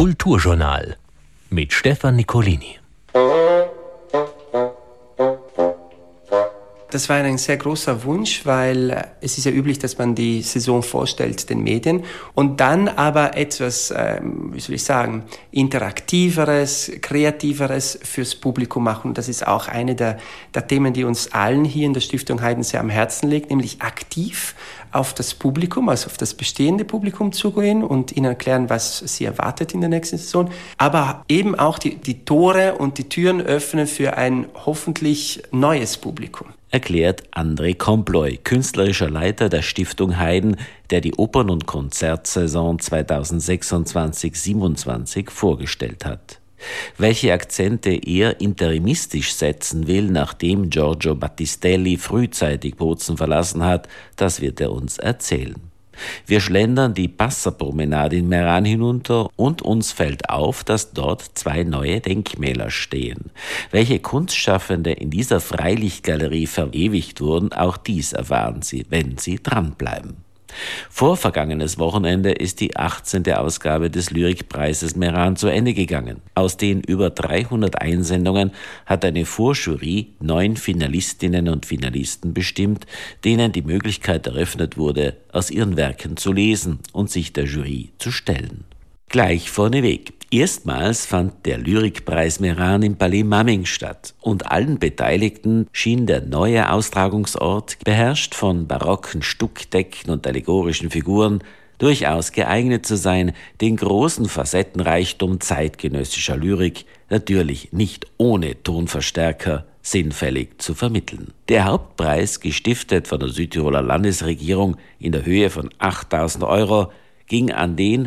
Kulturjournal mit Stefan Nicolini. Das war ein sehr großer Wunsch, weil es ist ja üblich, dass man die Saison vorstellt den Medien und dann aber etwas, interaktiveres, kreativeres fürs Publikum machen. Das ist auch eine der Themen, die uns allen hier in der Stiftung Haydn sehr am Herzen liegt, nämlich aktiv auf das Publikum, also auf das bestehende Publikum zugehen und ihnen erklären, was sie erwartet in der nächsten Saison, aber eben auch die Tore und die Türen öffnen für ein hoffentlich neues Publikum. Erklärt André Comploy, künstlerischer Leiter der Stiftung Haydn, der die Opern- und Konzertsaison 2026/27 vorgestellt hat. Welche Akzente er interimistisch setzen will, nachdem Giorgio Battistelli frühzeitig Bozen verlassen hat, das wird er uns erzählen. Wir schlendern die Passerpromenade in Meran hinunter und uns fällt auf, dass dort 2 neue Denkmäler stehen. Welche Kunstschaffende in dieser Freilichtgalerie verewigt wurden, auch dies erfahren Sie, wenn Sie dranbleiben. Vorvergangenes Wochenende ist die 18. Ausgabe des Lyrikpreises Meran zu Ende gegangen. Aus den über 300 Einsendungen hat eine Vorjury 9 Finalistinnen und Finalisten bestimmt, denen die Möglichkeit eröffnet wurde, aus ihren Werken zu lesen und sich der Jury zu stellen. Gleich vorneweg. Erstmals fand der Lyrikpreis Meran im Palais Mamming statt und allen Beteiligten schien der neue Austragungsort, beherrscht von barocken Stuckdecken und allegorischen Figuren, durchaus geeignet zu sein, den großen Facettenreichtum zeitgenössischer Lyrik, natürlich nicht ohne Tonverstärker, sinnfällig zu vermitteln. Der Hauptpreis, gestiftet von der Südtiroler Landesregierung in der Höhe von 8.000 Euro, ging an den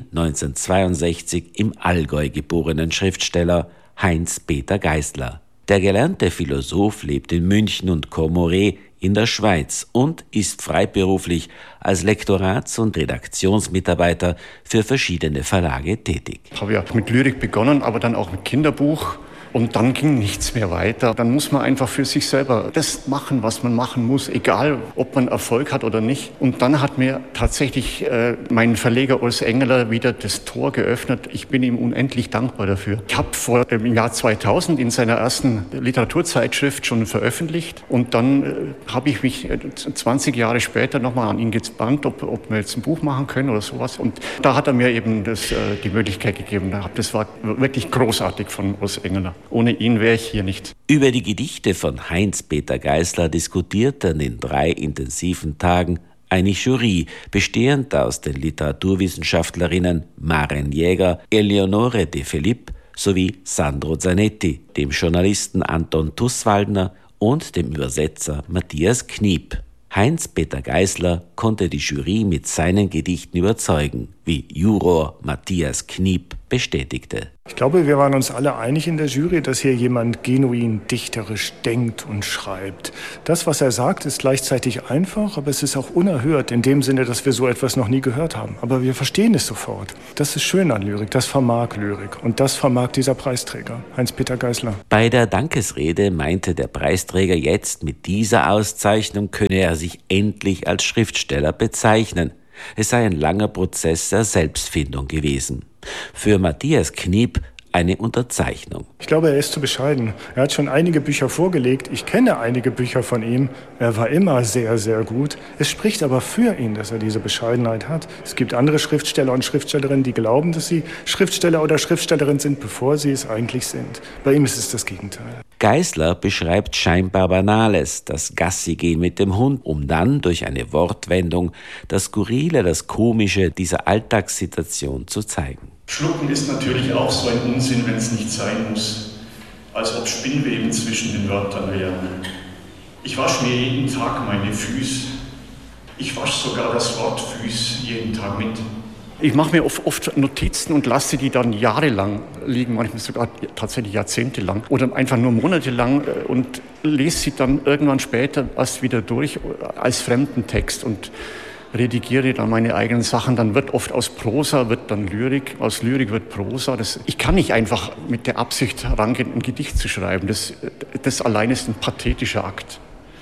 1962 im Allgäu geborenen Schriftsteller Heinz-Peter Geisler. Der gelernte Philosoph lebt in München und Courmayeur in der Schweiz und ist freiberuflich als Lektorats- und Redaktionsmitarbeiter für verschiedene Verlage tätig. Ich habe ja mit Lyrik begonnen, aber dann auch mit Kinderbuch. Und dann ging nichts mehr weiter. Dann muss man einfach für sich selber das machen, was man machen muss, egal ob man Erfolg hat oder nicht. Und dann hat mir tatsächlich mein Verleger Urs Engeler wieder das Tor geöffnet. Ich bin ihm unendlich dankbar dafür. Ich habe im Jahr 2000 in seiner ersten Literaturzeitschrift schon veröffentlicht. Und dann habe ich mich 20 Jahre später nochmal an ihn gebannt, ob wir jetzt ein Buch machen können oder sowas. Und da hat er mir eben die Möglichkeit gegeben. Das war wirklich großartig von Urs Engeler. Ohne ihn wäre ich hier nicht. Über die Gedichte von Heinz-Peter Geisler diskutierte an den 3 intensiven Tagen eine Jury, bestehend aus den Literaturwissenschaftlerinnen Maren Jäger, Eleonore de Philipp sowie Sandro Zanetti, dem Journalisten Anton Tusswaldner und dem Übersetzer Matthias Kniep. Heinz-Peter Geisler konnte die Jury mit seinen Gedichten überzeugen, wie Juror Matthias Kniep bestätigte. Ich glaube, wir waren uns alle einig in der Jury, dass hier jemand genuin dichterisch denkt und schreibt. Das, was er sagt, ist gleichzeitig einfach, aber es ist auch unerhört, in dem Sinne, dass wir so etwas noch nie gehört haben. Aber wir verstehen es sofort. Das ist schön an Lyrik, das vermag Lyrik. Und das vermag dieser Preisträger, Heinz-Peter Geisler. Bei der Dankesrede meinte der Preisträger jetzt, mit dieser Auszeichnung könne er sich endlich als Schriftsteller bezeichnen. Es sei ein langer Prozess der Selbstfindung gewesen. Für Matthias Kniep eine Unterzeichnung. Ich glaube, er ist zu bescheiden. Er hat schon einige Bücher vorgelegt. Ich kenne einige Bücher von ihm. Er war immer sehr, sehr gut. Es spricht aber für ihn, dass er diese Bescheidenheit hat. Es gibt andere Schriftsteller und Schriftstellerinnen, die glauben, dass sie Schriftsteller oder Schriftstellerin sind, bevor sie es eigentlich sind. Bei ihm ist es das Gegenteil. Geisler beschreibt scheinbar Banales, das Gassigehen mit dem Hund, um dann durch eine Wortwendung das Skurrile, das Komische dieser Alltagssituation zu zeigen. Schlucken ist natürlich auch so ein Unsinn, wenn es nicht sein muss. Als ob Spinnweben zwischen den Wörtern wären. Ich wasche mir jeden Tag meine Füße. Ich wasche sogar das Wort Füß jeden Tag mit. Ich mache mir oft Notizen und lasse die dann jahrelang liegen, manchmal sogar tatsächlich jahrzehntelang oder einfach nur monatelang und lese sie dann irgendwann später erst wieder durch als fremden Text und redigiere dann meine eigenen Sachen. Dann wird oft aus Prosa wird dann Lyrik, aus Lyrik wird Prosa. Ich kann nicht einfach mit der Absicht herangehen, ein Gedicht zu schreiben. Das allein ist ein pathetischer Akt.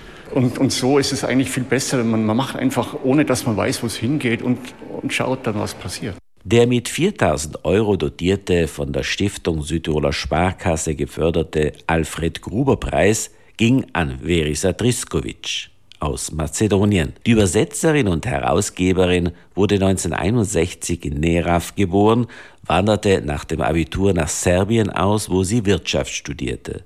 Und so ist es eigentlich viel besser. Man macht einfach, ohne dass man weiß, wo es hingeht und schaut dann, was passiert. Der mit 4.000 € dotierte, von der Stiftung Südtiroler Sparkasse geförderte Alfred-Gruber-Preis ging an Verisa Driskovic aus Mazedonien. Die Übersetzerin und Herausgeberin wurde 1961 in Nerav geboren, wanderte nach dem Abitur nach Serbien aus, wo sie Wirtschaft studierte.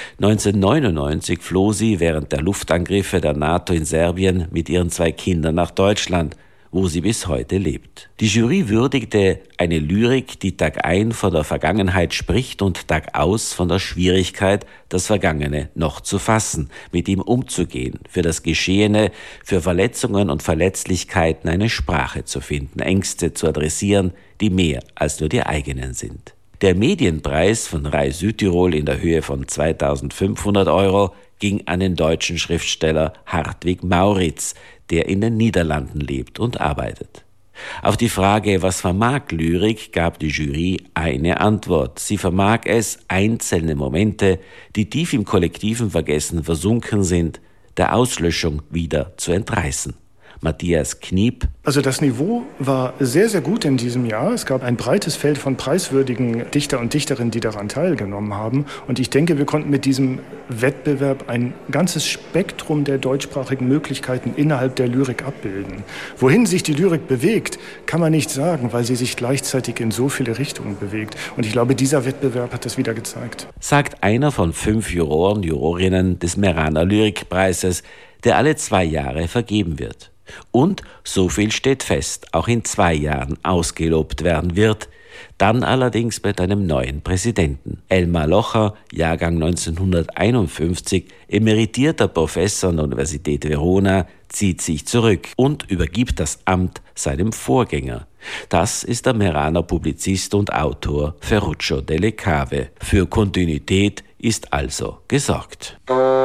1999 floh sie während der Luftangriffe der NATO in Serbien mit ihren 2 Kindern nach Deutschland, wo sie bis heute lebt. Die Jury würdigte eine Lyrik, die Tag ein von der Vergangenheit spricht und Tag aus von der Schwierigkeit, das Vergangene noch zu fassen, mit ihm umzugehen, für das Geschehene, für Verletzungen und Verletzlichkeiten eine Sprache zu finden, Ängste zu adressieren, die mehr als nur die eigenen sind. Der Medienpreis von RAI Südtirol in der Höhe von 2.500 € ging an den deutschen Schriftsteller Hartwig Mauritz, der in den Niederlanden lebt und arbeitet. Auf die Frage, was vermag Lyrik, gab die Jury eine Antwort. Sie vermag es, einzelne Momente, die tief im kollektiven Vergessen versunken sind, der Auslöschung wieder zu entreißen. Matthias Kniep. Also das Niveau war sehr, sehr gut in diesem Jahr. Es gab ein breites Feld von preiswürdigen Dichter und Dichterinnen, die daran teilgenommen haben. Und ich denke, wir konnten mit diesem Wettbewerb ein ganzes Spektrum der deutschsprachigen Möglichkeiten innerhalb der Lyrik abbilden. Wohin sich die Lyrik bewegt, kann man nicht sagen, weil sie sich gleichzeitig in so viele Richtungen bewegt. Und ich glaube, dieser Wettbewerb hat das wieder gezeigt. Sagt einer von 5 Juroren, Jurorinnen des Meraner Lyrikpreises, der alle 2 Jahre vergeben wird. Und, so viel steht fest, auch in 2 Jahren ausgelobt werden wird, dann allerdings mit einem neuen Präsidenten. Elmar Locher, Jahrgang 1951, emeritierter Professor an der Universität Verona, zieht sich zurück und übergibt das Amt seinem Vorgänger. Das ist der Meraner Publizist und Autor Ferruccio Delle Cave. Für Kontinuität ist also gesorgt.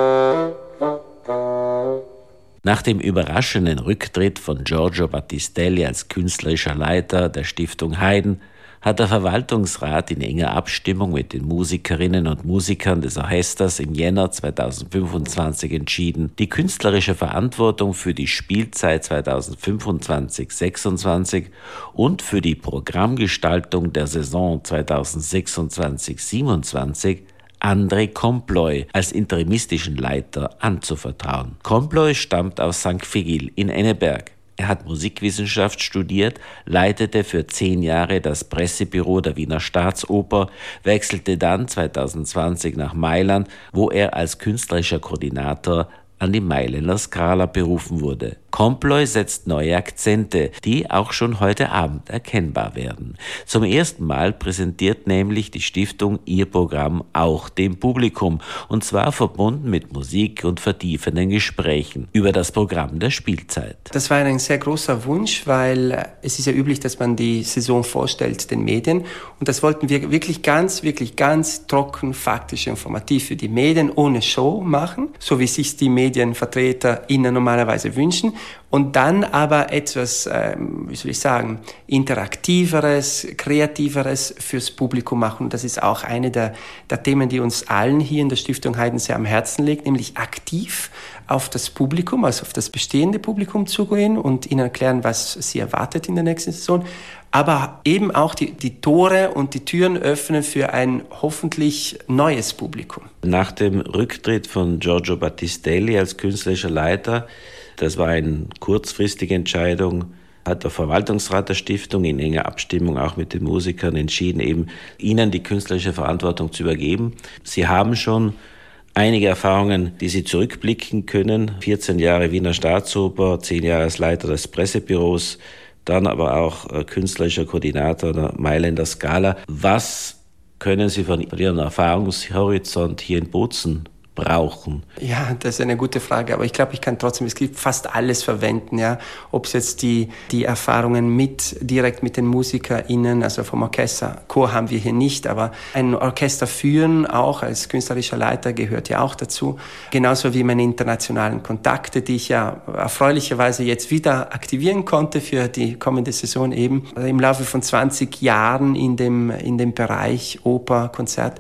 Nach dem überraschenden Rücktritt von Giorgio Battistelli als künstlerischer Leiter der Stiftung Haydn hat der Verwaltungsrat in enger Abstimmung mit den Musikerinnen und Musikern des Orchesters im Jänner 2025 entschieden, die künstlerische Verantwortung für die Spielzeit 2025-26 und für die Programmgestaltung der Saison 2026-27 André Comploy als interimistischen Leiter anzuvertrauen. Comploy stammt aus St. Vigil in Enneberg. Er hat Musikwissenschaft studiert, leitete für 10 Jahre das Pressebüro der Wiener Staatsoper, wechselte dann 2020 nach Mailand, wo er als künstlerischer Koordinator an die Mailänder Scala berufen wurde. Comploy setzt neue Akzente, die auch schon heute Abend erkennbar werden. Zum ersten Mal präsentiert nämlich die Stiftung ihr Programm auch dem Publikum, und zwar verbunden mit Musik und vertiefenden Gesprächen über das Programm der Spielzeit. Das war ein sehr großer Wunsch, weil es ist ja üblich, dass man die Saison vorstellt den Medien, und das wollten wir wirklich ganz trocken, faktisch, informativ für die Medien, ohne Show machen, so wie sich die MedienvertreterInnen normalerweise wünschen. Und dann aber etwas, interaktiveres, kreativeres fürs Publikum machen. Das ist auch eine der Themen, die uns allen hier in der Stiftung Haydn sehr am Herzen liegt, nämlich aktiv auf das Publikum, also auf das bestehende Publikum zugehen und ihnen erklären, was sie erwartet in der nächsten Saison. Aber eben auch die Tore und die Türen öffnen für ein hoffentlich neues Publikum. Nach dem Rücktritt von Giorgio Battistelli als künstlerischer Leiter, das war eine kurzfristige Entscheidung, hat der Verwaltungsrat der Stiftung in enger Abstimmung auch mit den Musikern entschieden, eben ihnen die künstlerische Verantwortung zu übergeben. Sie haben schon einige Erfahrungen, die sie zurückblicken können. 14 Jahre Wiener Staatsoper, 10 Jahre als Leiter des Pressebüros, dann aber auch künstlerischer Koordinator der Mailänder Scala. Was können Sie von Ihrem Erfahrungshorizont hier in Bozen brauchen? Ja, das ist eine gute Frage, aber ich glaube, ich kann trotzdem, es gibt fast alles verwenden, ja. Ob es jetzt die Erfahrungen direkt mit den MusikerInnen, also vom Orchester, Chor haben wir hier nicht, aber ein Orchester führen, auch als künstlerischer Leiter, gehört ja auch dazu. Genauso wie meine internationalen Kontakte, die ich ja erfreulicherweise jetzt wieder aktivieren konnte für die kommende Saison eben. Im Laufe von 20 Jahren in dem Bereich Oper, Konzert,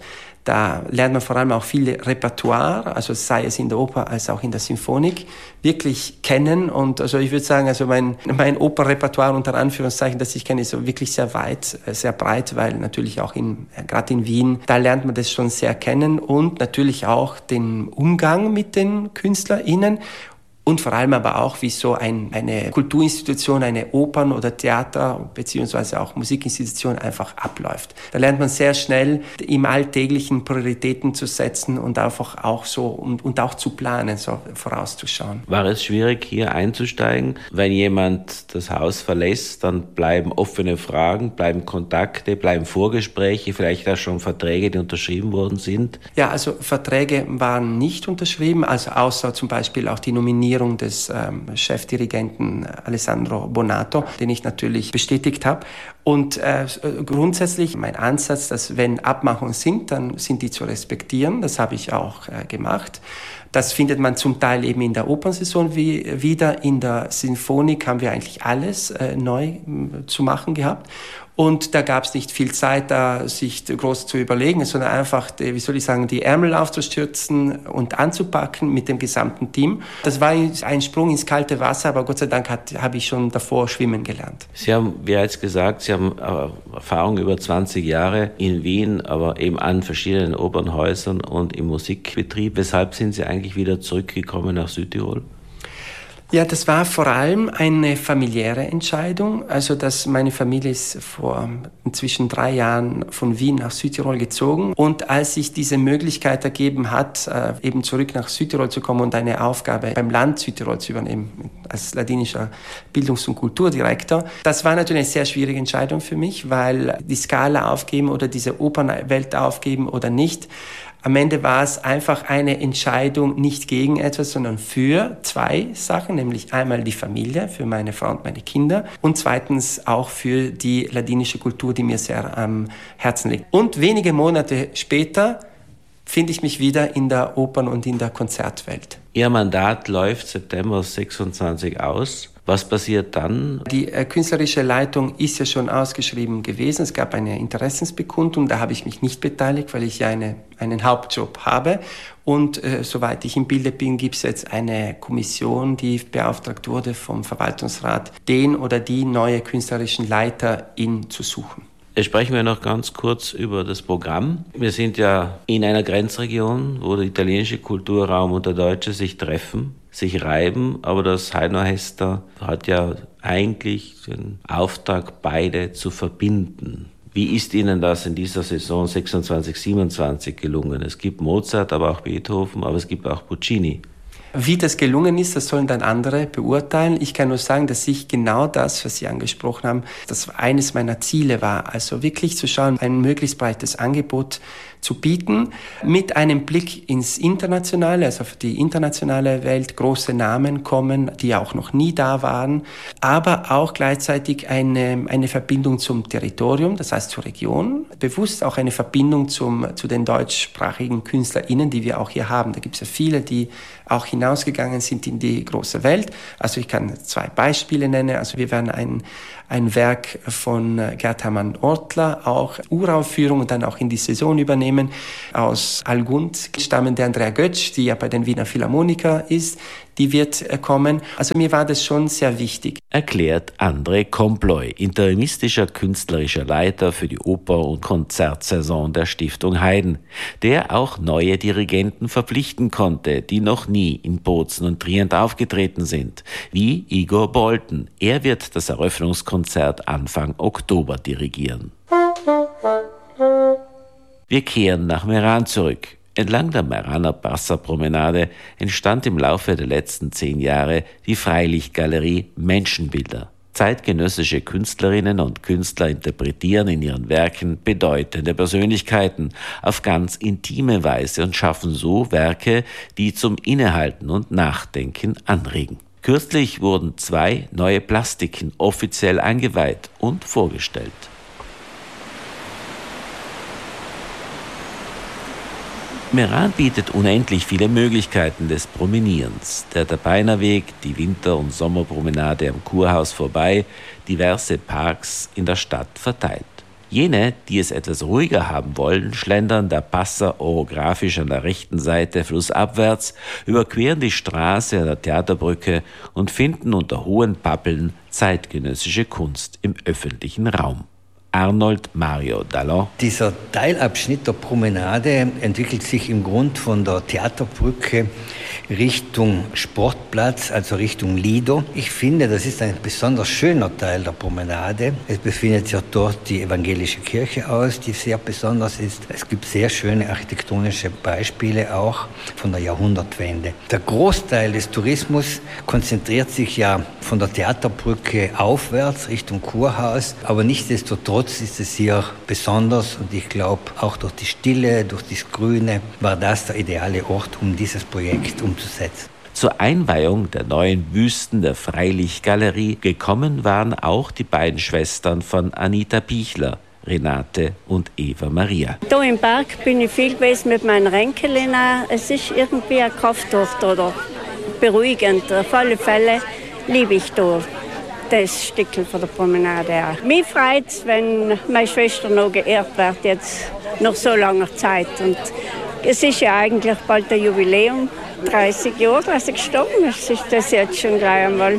Da lernt man vor allem auch viel Repertoire, also sei es in der Oper als auch in der Symphonik, wirklich kennen. Und also ich würde sagen, also mein Operrepertoire unter Anführungszeichen, das ich kenne, ist so wirklich sehr weit, sehr breit, weil natürlich auch gerade in Wien, da lernt man das schon sehr kennen und natürlich auch den Umgang mit den KünstlerInnen. Und vor allem aber auch, wie so eine Kulturinstitution, eine Opern- oder Theater- beziehungsweise auch Musikinstitution einfach abläuft. Da lernt man sehr schnell im Alltäglichen Prioritäten zu setzen und einfach auch so und auch zu planen, so vorauszuschauen. War es schwierig, hier einzusteigen? Wenn jemand das Haus verlässt, dann bleiben offene Fragen, bleiben Kontakte, bleiben Vorgespräche, vielleicht auch schon Verträge, die unterschrieben worden sind? Ja, also Verträge waren nicht unterschrieben, also außer zum Beispiel auch die Nominierung des Chefdirigenten Alessandro Bonato, den ich natürlich bestätigt habe. Und grundsätzlich mein Ansatz, dass wenn Abmachungen sind, dann sind die zu respektieren. Das habe ich auch gemacht. Das findet man zum Teil eben in der Opernsaison wieder. In der Sinfonik haben wir eigentlich alles neu zu machen gehabt. Und da gab es nicht viel Zeit, da sich groß zu überlegen, sondern einfach, die Ärmel aufzustürzen und anzupacken mit dem gesamten Team. Das war ein Sprung ins kalte Wasser, aber Gott sei Dank habe ich schon davor schwimmen gelernt. Sie haben, wie jetzt gesagt, Sie haben Erfahrung über 20 Jahre in Wien, aber eben an verschiedenen Opernhäusern und im Musikbetrieb. Weshalb sind Sie eigentlich wieder zurückgekommen nach Südtirol? Ja, das war vor allem eine familiäre Entscheidung. Also, dass meine Familie ist vor inzwischen 3 Jahren von Wien nach Südtirol gezogen. Und als sich diese Möglichkeit ergeben hat, eben zurück nach Südtirol zu kommen und eine Aufgabe beim Land Südtirol zu übernehmen, als ladinischer Bildungs- und Kulturdirektor, das war natürlich eine sehr schwierige Entscheidung für mich, weil die Scala aufgeben oder diese Opernwelt aufgeben oder nicht, am Ende war es einfach eine Entscheidung nicht gegen etwas, sondern für 2 Sachen, nämlich einmal die Familie, für meine Frau und meine Kinder und zweitens auch für die ladinische Kultur, die mir sehr am Herzen liegt. Und wenige Monate später finde ich mich wieder in der Opern- und in der Konzertwelt. Ihr Mandat läuft September 26 aus. Was passiert dann? Die künstlerische Leitung ist ja schon ausgeschrieben gewesen. Es gab eine Interessensbekundung, da habe ich mich nicht beteiligt, weil ich ja einen Hauptjob habe. Und soweit ich im Bilde bin, gibt es jetzt eine Kommission, die beauftragt wurde vom Verwaltungsrat, den oder die neue künstlerischen Leiterin zu suchen. Jetzt sprechen wir noch ganz kurz über das Programm. Wir sind ja in einer Grenzregion, wo der italienische Kulturraum und der deutsche sich treffen, sich reiben, aber das Heidner-Orchester hat ja eigentlich den Auftrag, beide zu verbinden. Wie ist Ihnen das in dieser Saison 26/27 gelungen? Es gibt Mozart, aber auch Beethoven, aber es gibt auch Puccini. Wie das gelungen ist, das sollen dann andere beurteilen. Ich kann nur sagen, dass ich genau das, was Sie angesprochen haben, das eines meiner Ziele war. Also wirklich zu schauen, ein möglichst breites Angebot zu bieten, mit einem Blick ins Internationale, also auf die internationale Welt, große Namen kommen, die auch noch nie da waren, aber auch gleichzeitig eine Verbindung zum Territorium, das heißt zur Region, bewusst auch eine Verbindung zu den deutschsprachigen KünstlerInnen, die wir auch hier haben. Da gibt es ja viele, die auch hinausgegangen sind in die große Welt. Also ich kann 2 Beispiele nennen. Also wir werden ein Werk von Gerd Hermann Ortler, auch Uraufführung und dann auch in die Saison übernehmen. Aus Algund stammen der Andrea Götsch, die ja bei den Wiener Philharmoniker ist, die wird kommen. Also mir war das schon sehr wichtig. Erklärt André Comploy, interimistischer künstlerischer Leiter für die Oper- und Konzertsaison der Stiftung Haydn, der auch neue Dirigenten verpflichten konnte, die noch nie in Bozen und Trient aufgetreten sind, wie Igor Bolton. Er wird das Eröffnungskonzert Anfang Oktober dirigieren. Wir kehren nach Meran zurück. Entlang der Meraner Wasserpromenade entstand im Laufe der letzten 10 Jahre die Freilichtgalerie Menschenbilder. Zeitgenössische Künstlerinnen und Künstler interpretieren in ihren Werken bedeutende Persönlichkeiten auf ganz intime Weise und schaffen so Werke, die zum Innehalten und Nachdenken anregen. Kürzlich wurden 2 neue Plastiken offiziell eingeweiht und vorgestellt. Meran bietet unendlich viele Möglichkeiten des Promenierens. Der Tabainer Weg, die Winter- und Sommerpromenade am Kurhaus vorbei, diverse Parks in der Stadt verteilt. Jene, die es etwas ruhiger haben wollen, schlendern der Passer orografisch an der rechten Seite flussabwärts, überqueren die Straße an der Theaterbrücke und finden unter hohen Pappeln zeitgenössische Kunst im öffentlichen Raum. Arnold Mario Dallon. Dieser Teilabschnitt der Promenade entwickelt sich im Grund von der Theaterbrücke Richtung Sportplatz, also Richtung Lido. Ich finde, das ist ein besonders schöner Teil der Promenade. Es befindet sich dort die evangelische Kirche aus, die sehr besonders ist. Es gibt sehr schöne architektonische Beispiele auch von der Jahrhundertwende. Der Großteil des Tourismus konzentriert sich ja von der Theaterbrücke aufwärts Richtung Kurhaus, aber nichtsdestotrotz ist es hier besonders und ich glaube, auch durch die Stille, durch das Grüne, war das der ideale Ort, um dieses Projekt umzusetzen. Zur Einweihung der neuen Büsten der Freilichtgalerie gekommen waren auch die beiden Schwestern von Anita Pichler, Renate und Eva Maria. Da im Park bin ich viel gewesen mit meinen Enkelin. Es ist irgendwie eine Kraft oder beruhigend. Auf alle Fälle liebe ich da das Stückchen von der Promenade auch. Mich freut es, wenn meine Schwester noch geehrt wird, jetzt nach so langer Zeit. Und es ist ja eigentlich bald ein Jubiläum, 30 Jahre, als sie gestorben ist. Ist das jetzt schon gleich einmal.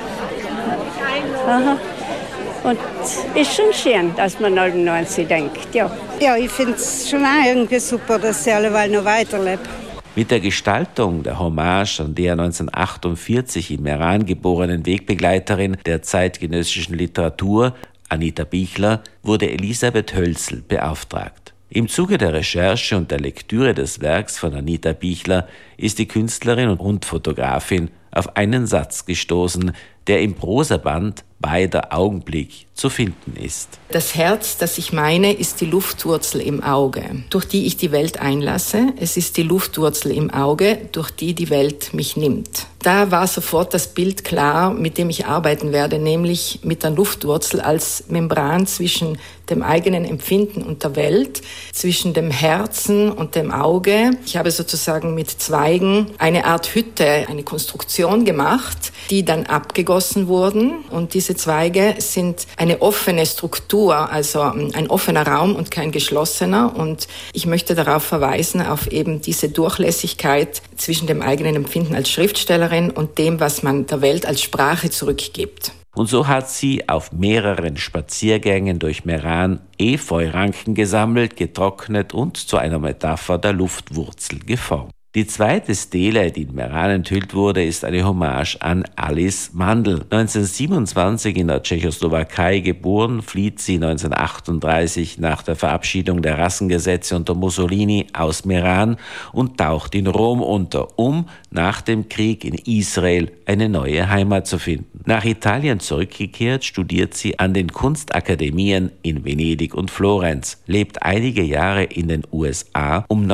Aha. Und ist schon schön, dass man noch an sie denkt, ja. Ja, ich finde es schon auch irgendwie super, dass sie alleweil noch weiterlebt. Mit der Gestaltung der Hommage an der 1948 in Meran geborenen Wegbegleiterin der zeitgenössischen Literatur, Anita Pichler, wurde Elisabeth Hölzel beauftragt. Im Zuge der Recherche und der Lektüre des Werks von Anita Pichler ist die Künstlerin und Fotografin auf einen Satz gestoßen, der im Prosaband Beider Augenblick zu finden ist. Das Herz, das ich meine, ist die Luftwurzel im Auge, durch die ich die Welt einlasse. Es ist die Luftwurzel im Auge, durch die die Welt mich nimmt. Da war sofort das Bild klar, mit dem ich arbeiten werde, nämlich mit der Luftwurzel als Membran zwischen dem eigenen Empfinden und der Welt, zwischen dem Herzen und dem Auge. Ich habe sozusagen mit Zweigen eine Art Hütte, eine Konstruktion gemacht, die dann abgegossen wurden. Und diese Zweige sind eine offene Struktur, also ein offener Raum und kein geschlossener. Und ich möchte darauf verweisen, auf eben diese Durchlässigkeit zwischen dem eigenen Empfinden als Schriftstellerin und dem, was man der Welt als Sprache zurückgibt. Und so hat sie auf mehreren Spaziergängen durch Meran Efeuranken gesammelt, getrocknet und zu einer Metapher der Luftwurzel geformt. Die zweite Stele, die in Meran enthüllt wurde, ist eine Hommage an Alice Mandl. 1927 in der Tschechoslowakei geboren, flieht sie 1938 nach der Verabschiedung der Rassengesetze unter Mussolini aus Meran und taucht in Rom unter, um nach dem Krieg in Israel eine neue Heimat zu finden. Nach Italien zurückgekehrt, studiert sie an den Kunstakademien in Venedig und Florenz, lebt einige Jahre in den USA, um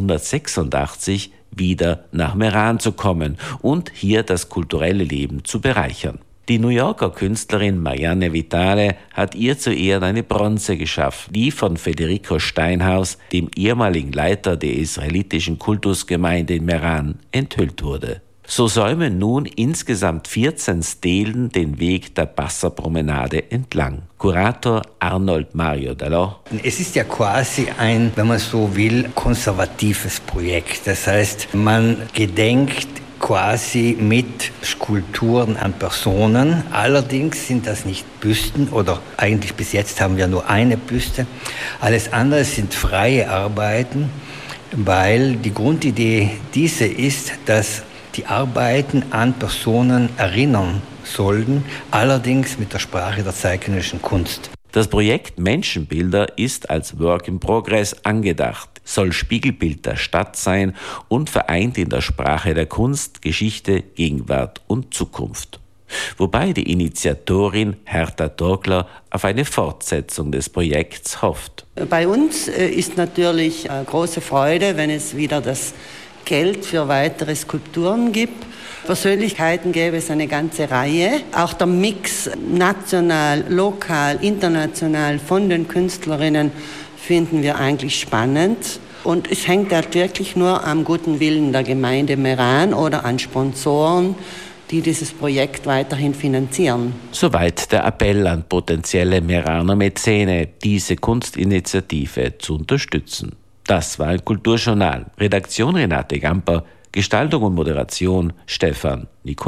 1986 wieder nach Meran zu kommen und hier das kulturelle Leben zu bereichern. Die New Yorker Künstlerin Marianne Vitale hat ihr zu Ehren eine Bronze geschaffen, die von Federico Steinhaus, dem ehemaligen Leiter der israelitischen Kultusgemeinde in Meran, enthüllt wurde. So säumen nun insgesamt 14 Stelen den Weg der Passerpromenade entlang. Kurator Arnold Mario Dallon. Es ist ja quasi ein, wenn man so will, konservatives Projekt. Das heißt, man gedenkt quasi mit Skulpturen an Personen. Allerdings sind das nicht Büsten oder eigentlich bis jetzt haben wir nur eine Büste. Alles andere sind freie Arbeiten, weil die Grundidee diese ist, dass die Arbeiten an Personen erinnern sollten, allerdings mit der Sprache der zeitgenössischen Kunst. Das Projekt Menschenbilder ist als Work in Progress angedacht, soll Spiegelbild der Stadt sein und vereint in der Sprache der Kunst, Geschichte, Gegenwart und Zukunft. Wobei die Initiatorin Hertha Torkler auf eine Fortsetzung des Projekts hofft. Bei uns ist natürlich eine große Freude, wenn es wieder das Geld für weitere Skulpturen gibt. Persönlichkeiten gäbe es eine ganze Reihe. Auch der Mix national, lokal, international von den Künstlerinnen finden wir eigentlich spannend. Und es hängt halt wirklich nur am guten Willen der Gemeinde Meran oder an Sponsoren, die dieses Projekt weiterhin finanzieren. Soweit der Appell an potenzielle Meeraner Mäzene, diese Kunstinitiative zu unterstützen. Das war ein Kulturjournal. Redaktion Renate Gamper, Gestaltung und Moderation Stefan Nicolini.